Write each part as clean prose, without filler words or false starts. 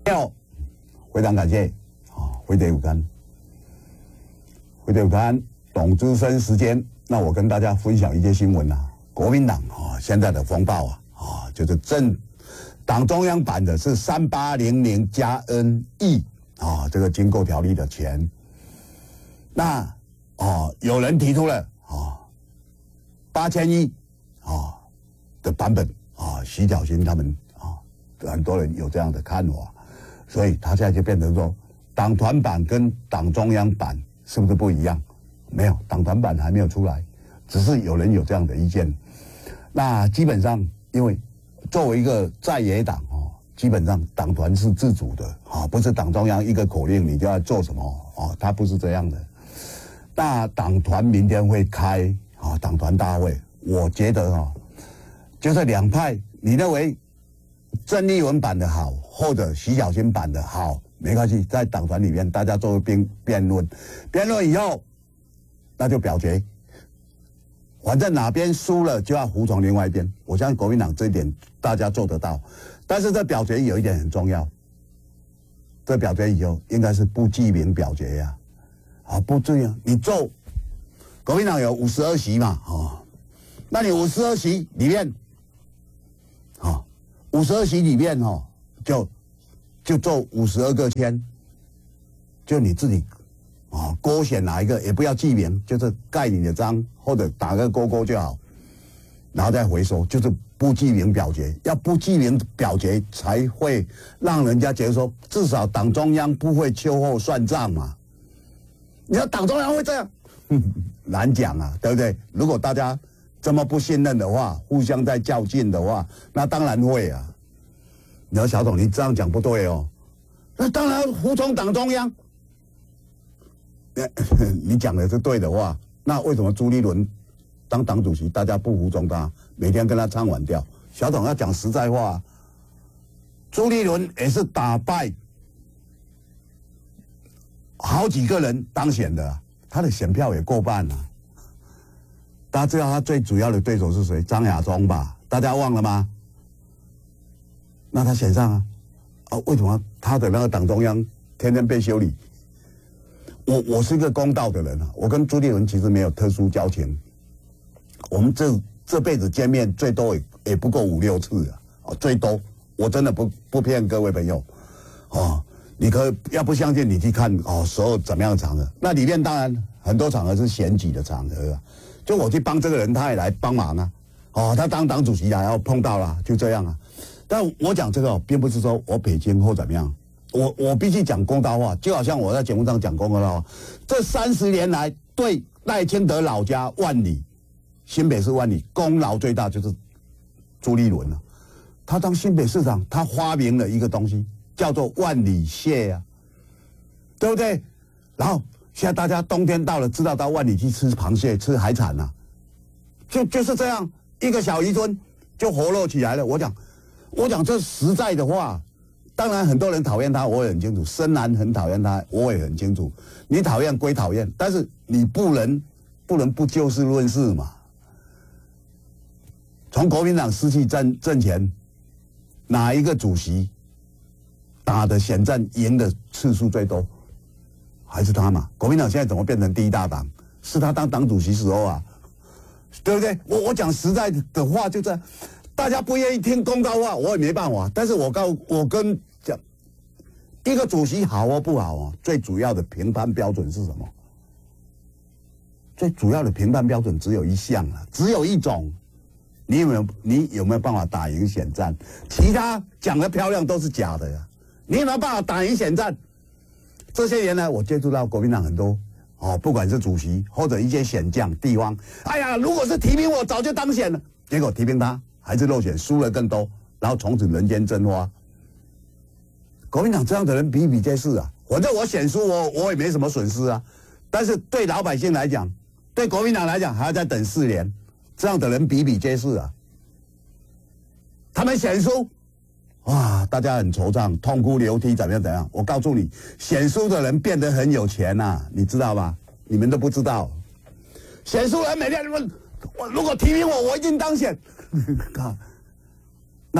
要非常感谢回碟午餐，回碟午餐董资深时间。那我跟大家分享一些新闻啊，国民党现在的风暴就是党中央版的是3800+N 亿这个经购条例的钱。那有人提出了8000亿的版本徐巧芯他们很多人有这样的看法，所以他现在就变成说，党团版跟党中央版是不是不一样？没有，党团版还没有出来，只是有人有这样的意见。那基本上，因为作为一个在野党基本上党团是自主的不是党中央一个口令你就要做什么他不是这样的。那党团明天会开党团大会，我觉得就是两派，你认为郑丽文版的好，或者徐巧芯版的好，没关系，在党团里面大家做辩论，辩论以后那就表决，反正哪边输了就要服从另外一边。我相信国民党这一点大家做得到，但是这表决有一点很重要，这表决以后应该是不记名表决呀，不这样，你做国民党有52席嘛，那你52席里面，52席里面就做52个签，就你自己勾选哪一个，也不要记名，就是盖你的章或者打个勾就好，然后再回收，就是不记名表决。要不记名表决才会让人家觉得说，至少党中央不会秋后算账嘛。你说党中央会这样？难讲啊，对不对？如果大家这么不信任的话，互相在较劲的话，那当然会啊。你说小董，你这样讲不对哦。那当然服从党中央。你讲的是对的话，那为什么朱立伦当党主席，大家不服从他，每天跟他唱反调？小董要讲实在话，朱立伦也是打败好几个人当选的，他的选票也过半了。大家知道他最主要的对手是谁？张亚中吧？大家忘了吗？那他选上为什么他的那个党中央天天被修理？我是一个公道的人我跟朱立伦其实没有特殊交情，我们这辈子见面最多也不过5-6次最多，我真的不骗各位朋友你要不相信你去看所有怎么样的场合，那里面当然很多场合是选举的场合就我去帮这个人，他也来帮忙他当党主席然后碰到了，就这样但我讲这个并不是说我北京或怎么样，我必须讲公道话，就好像我在节目上讲公道话，这30年来对赖清德老家万里，新北市万里功劳最大就是朱立伦他当新北市长，他发明了一个东西叫做万里蟹对不对？然后现在大家冬天到了，知道到万里去吃螃蟹、吃海产就是这样，一个小渔村就活络起来了。我讲这实在的话。当然，很多人讨厌他，我也很清楚。深蓝很讨厌他，我也很清楚。你讨厌归讨厌，但是你不能不就事论事嘛。从国民党失去政权，哪一个主席打的选战赢的次数最多？还是他嘛？国民党现在怎么变成第一大党？是他当党主席时候对不对？我讲实在的话，就这样。大家不愿意听公道话，我也没办法。但是我跟讲，一个主席好或不好最主要的评判标准是什么？最主要的评判标准只有一项只有一种。你有没有办法打赢选战？其他讲的漂亮都是假的你有没有办法打赢选战？这些年来，我接触到国民党很多不管是主席或者一些选将地方，哎呀，如果是提名我早就当选了，结果提名他。还是落选，输了更多，然后从此人间蒸发。国民党这样的人比比皆是反正我选输我也没什么损失但是对老百姓来讲，对国民党来讲还要再等4年，这样的人比比皆是他们选输，大家很惆怅，痛哭流涕，怎么样？我告诉你，选输的人变得很有钱你知道吗？你们都不知道，选输人每天如果提名我一定当选。那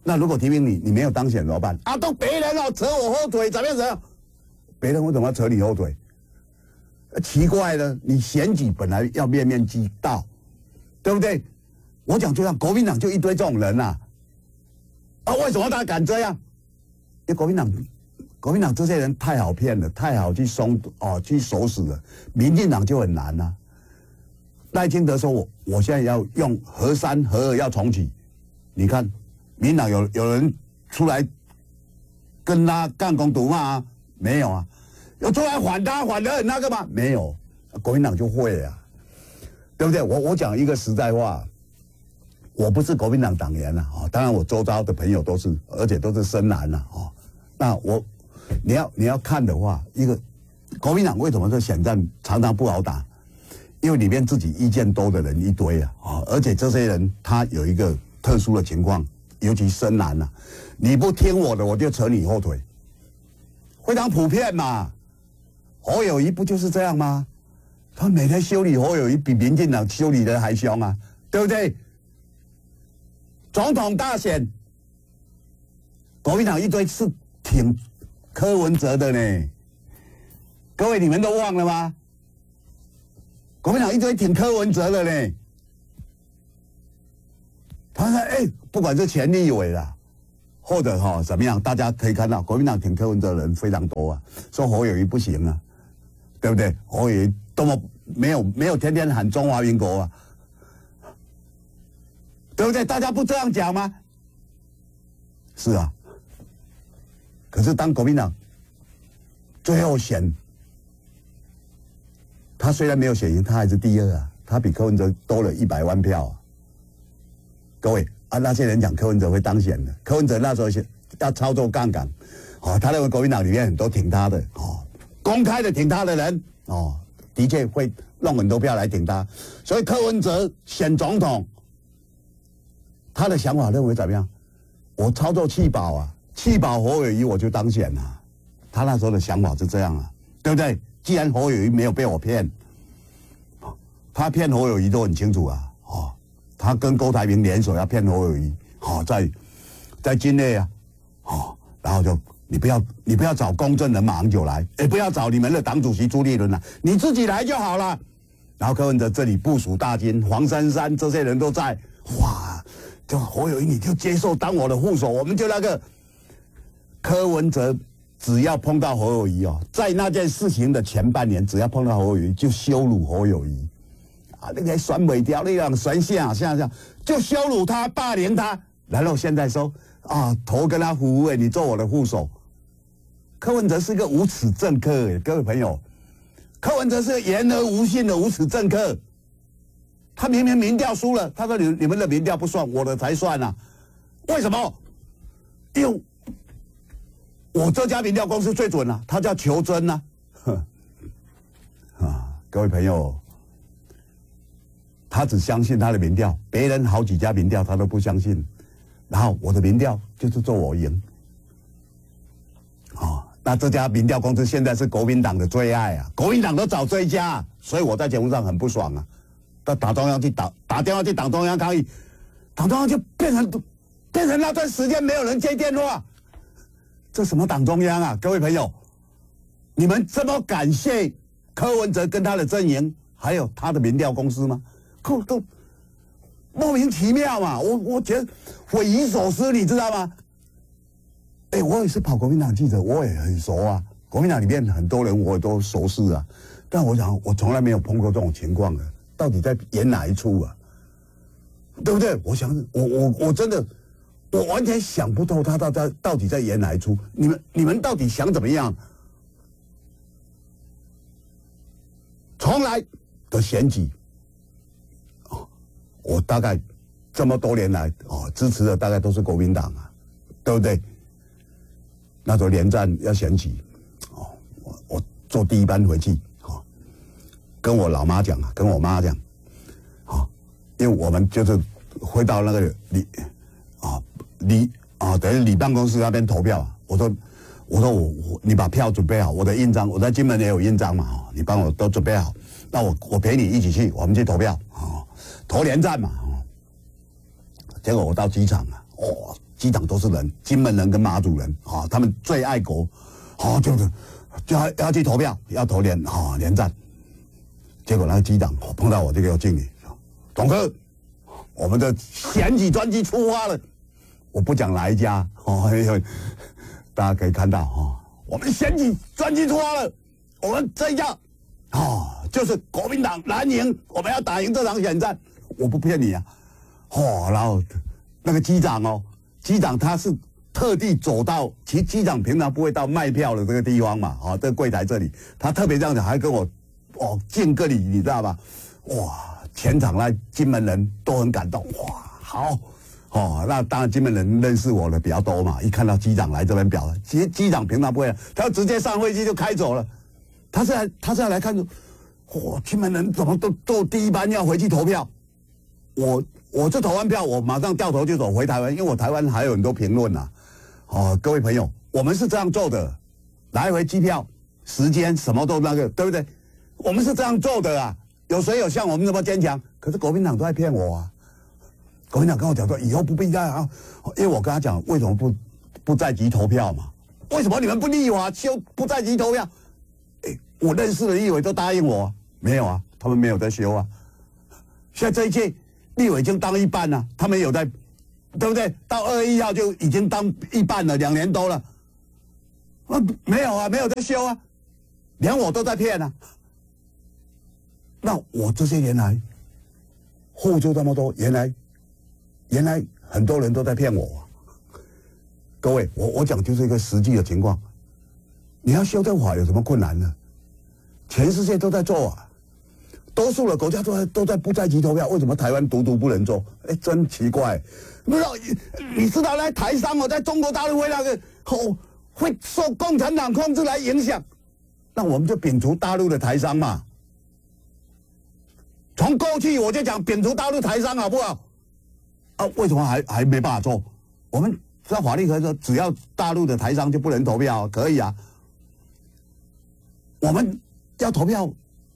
那如果提名你没有当选怎么办？啊，都别人哦扯我后腿，怎么样？别人为什么要扯你后腿？奇怪了，你选举本来要面面俱到，对不对？我讲就像国民党就一堆这种人呐，为什么他敢这样？因为国民党这些人太好骗了，太好去收拾了。民进党就很难呐。赖清德说我现在要用核三核二要重启，你看民进党有人出来跟他干公毒骂啊？没有啊。有出来反他反得很那个吗？没有，国民党就会啊，对不对？我讲一个实在话，我不是国民党党员啊，当然我周遭的朋友都是，而且都是深蓝啊，那你要看的话，一个国民党为什么这选战常常不好打？因为里面自己意见多的人一堆啊，而且这些人他有一个特殊的情况，尤其深蓝啊，你不听我的，我就扯你后腿，非常普遍嘛。侯友宜不就是这样吗？他每天修理侯友宜，比民进党修理的还凶啊，对不对？总统大选，国民党一堆是挺柯文哲的呢，各位你们都忘了吗？国民党一堆挺柯文哲的呢。他说：“不管是前立委啦，或者怎么样，大家可以看到，国民党挺柯文哲的人非常多啊。说侯友宜不行啊。”对不对？侯友宜多么没有天天喊中华民国啊，对不对？大家不这样讲吗？是啊。可是当国民党最后选，他虽然没有选赢，他还是第二啊，他比柯文哲多了100万票啊。各位那些人讲柯文哲会当选的，柯文哲那时候要操作杠杆，他认为国民党里面很多挺他的公开的挺他的人的确会弄很多票来挺他，所以柯文哲选总统，他的想法认为怎么样？我操作弃保啊，弃保侯友宜我就当选啊，他那时候的想法是这样啊，对不对？既然侯友宜没有被我骗，他骗侯友宜都很清楚啊，他跟郭台铭联手要骗侯友宜，在境内啊，然后就。你不要找公正人马上就来，也不要找你们的党主席朱立伦了，你自己来就好了。然后柯文哲这里部署大军，黄珊珊这些人都在，哇，就侯友宜你就接受当我的副手，我们就那个柯文哲只要碰到侯友宜在那件事情的前半年，只要碰到侯友宜就羞辱侯友宜那个选不掉，那样选下就羞辱他，霸凌他，然后现在说头跟他服你做我的副手。柯文哲是个无耻政客各位朋友，柯文哲是个言而无信的无耻政客。他明明民调输了，他说你们的民调不算，我的才算啊。为什么？因为我这家民调公司最准啊，他叫求真啊。各位朋友，他只相信他的民调，别人好几家民调他都不相信，然后我的民调就是做我赢。那这家民调公司现在是国民党的最爱啊，国民党都找这一家，所以我在节目上很不爽啊。打中央去打电话去党中央抗议，党中央就变成那段时间没有人接电话，这什么党中央啊？各位朋友，你们这么感谢柯文哲跟他的阵营，还有他的民调公司吗？都莫名其妙嘛，我觉得匪夷所思，你知道吗？我也是跑国民党记者，我也很熟啊。国民党里面很多人我也都熟识啊，但我想我从来没有碰过这种情况的，到底在演哪一出啊？对不对？我想我真的我完全想不透他到底在演哪一出。你们到底想怎么样？从来的选举我大概这么多年来支持的大概都是国民党啊，对不对？那时候连战要选举，我坐第一班回去，跟我老妈讲，跟我妈讲，因为我们就是会到那个等于里办公室那边投票。我说你把票准备好，我的印章我在金门也有印章嘛，你帮我都准备好，那我陪你一起去，我们去投票投连战嘛。结果我到机场机长都是人，金门人跟马祖人啊，他们最爱国，就是就要去投票，要投连战。结果那个机长碰到我就给我敬礼，董哥，我们的选举专机出发了。我不讲哪一家大家可以看到我们选举专机出发了，我们这一架就是国民党蓝营，我们要打赢这场选战。我不骗你啊，然后那个机长他是特地走到，其实机长平常不会到卖票的这个地方嘛，这个柜台这里，他特别这样讲，还跟我敬个礼，你知道吧？哇，全场那金门人都很感动，哇，好。那当然金门人认识我的比较多嘛，一看到机长来这边表，其实机长平常不会，他要直接上飞机就开走了。他是要来看，金门人怎么都第一班要回去投票？我这投完票，我马上掉头就走回台湾，因为我台湾还有很多评论呐。各位朋友，我们是这样做的，来回机票、时间什么都那个，对不对？我们是这样做的啊。有谁有像我们这么坚强？可是国民党都在骗我啊。国民党跟我讲说，以后不必再因为我跟他讲，为什么不在籍投票嘛？为什么你们不立法修不在籍投票？我认识的立委都答应我，没有啊，他们没有在修啊。现在这一届立委已经当一半了，他们有在，对不对？到21号就已经当一半了，2年多了。没有啊，没有在修啊，连我都在骗啊。那我这些年来付出这么多，原来很多人都在骗我各位，我讲就是一个实际的情况。你要修这法有什么困难呢？全世界都在做啊，多数的国家都在不在籍投票，为什么台湾独独不能做？真奇怪。你知道那台商在中国大陆会会受共产党控制来影响，那我们就摒除大陆的台商嘛。从过去我就讲摒除大陆台商好不好？为什么还没办法做？我们在法律可以说，只要大陆的台商就不能投票，可以啊。我们要投票，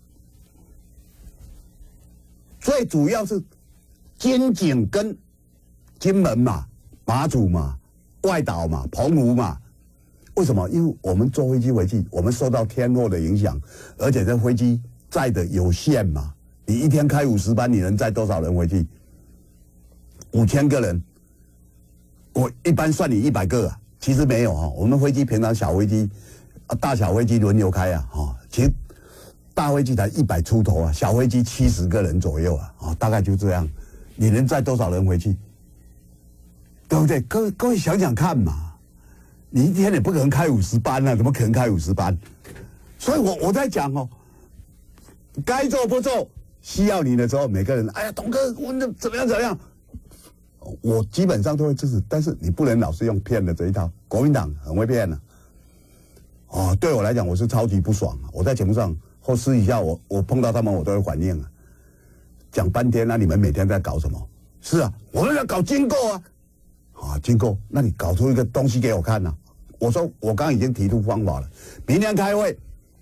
最主要是金井跟金门嘛、马祖嘛、外岛嘛、澎湖嘛。为什么？因为我们坐飞机回去，我们受到天候的影响，而且这飞机载的有限嘛。你一天开50班，你能载多少人回去？5000个人，我一般算你100个啊，其实没有我们飞机平常小飞机，大小飞机轮流开其实大飞机才100出头啊，小飞机70个人左右大概就这样。你能载多少人回去？对不对？各位想想看嘛，你一天也不可能开50班啊，怎么可能开50班？所以我在讲该做不做，需要你的时候，每个人董哥，我怎么样？我基本上都会支持，但是你不能老是用骗的这一套。国民党很会骗的对我来讲，我是超级不爽我在节目上或私底下，我碰到他们，我都会反应讲半天你们每天在搞什么？是啊，我们要搞经购经购，那你搞出一个东西给我看我说我刚刚已经提出方法了，明天开会，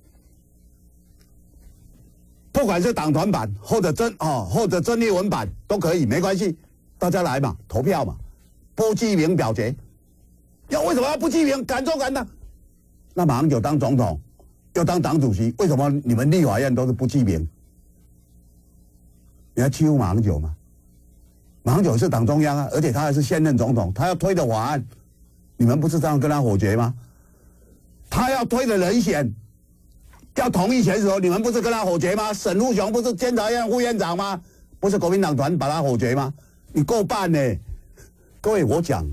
不管是党团版或者曾立文版都可以，没关系。大家来嘛，投票嘛，不记名表决。为什么要不记名？敢做敢当。那马英九当总统，要当党主席，为什么你们立法院都是不记名？你要欺负马英九吗？马英九是党中央而且他还是现任总统，他要推的法案，你们不是这样跟他否决吗？他要推的人选，要同意选手，你们不是跟他否决吗？沈富雄不是监察院副院长吗？不是国民党团把他否决吗？你够办呢，各位，我讲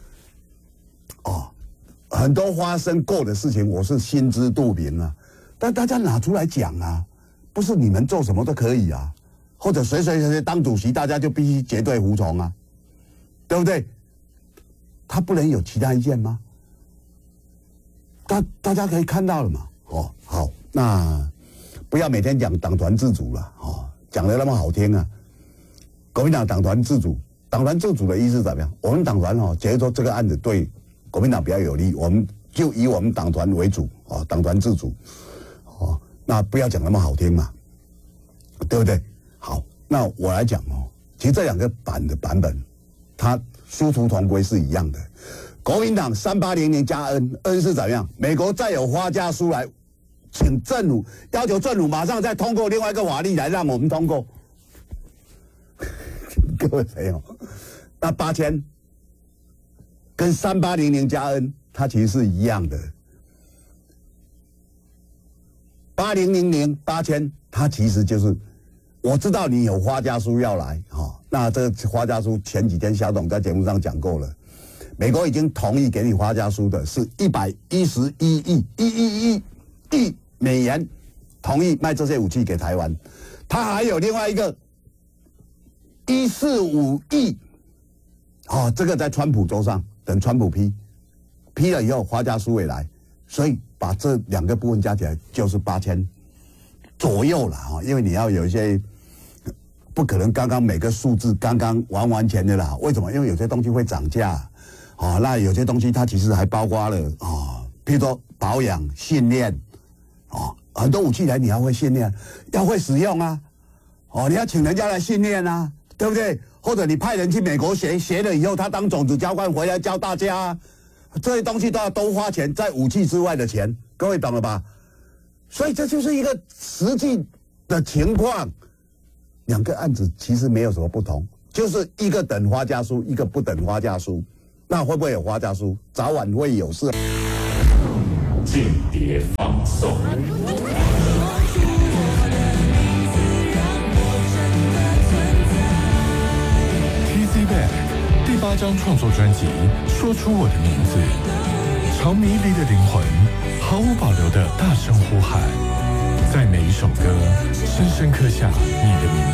很多发生过的事情，我是心知肚明但大家拿出来讲不是你们做什么都可以或者谁当主席，大家就必须绝对服从对不对？他不能有其他意见吗？大家可以看到了嘛，好，那不要每天讲党团自主了讲得那么好听国民党党团自主，党团自主的意思怎么样？我们党团假如说这个案子对国民党比较有利，我们就以我们党团为主党团自主那不要讲那么好听嘛，对不对？好，那我来讲其实这2个版本，它殊途同归是一样的。国民党3800加 N 是怎样？美国再有花家书来请政府，要求政府马上再通过另外一个法律来让我们通过。各位朋友，那8000跟3800加 N 它其实是一样的。8000、8000，它其实就是我知道你有花家书要来，那这个花家书前几天小董在节目上讲过了，美国已经同意给你花家书的是111亿美元，同意卖这些武器给台湾。他还有另外一个145亿，这个在川普州上等川普批了以后，花家书也来，所以把这2个部分加起来就是8000左右了因为你要有一些不可能刚刚每个数字刚刚完全的啦。为什么？因为有些东西会涨价那有些东西它其实还包括了譬如说保养、训练很多武器来你要会训练，要会使用啊你要请人家来训练啊，对不对？或者你派人去美国学了以后，他当种子交换回来教大家这些东西都要多花钱，在武器之外的钱，各位懂了吧？所以这就是一个实际的情况。2个案子其实没有什么不同，就是一个等花家书，一个不等花家书。那会不会有花家书？早晚会有事。 间谍放送。TC Back 第8张创作专辑《说出我的名字》，朝迷离的灵魂毫无保留的大声呼喊，在每一首歌深深刻下你的名字。